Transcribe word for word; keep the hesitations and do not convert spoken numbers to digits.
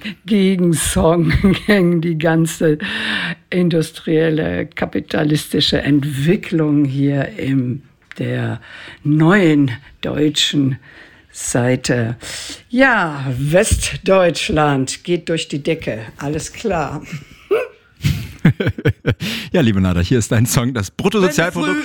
Gegensong gegen die ganze industrielle, kapitalistische Entwicklung hier in der neuen deutschen Seite. Ja, Westdeutschland geht durch die Decke, alles klar. Ja, liebe Nada, hier ist dein Song, das Bruttosozialprodukt.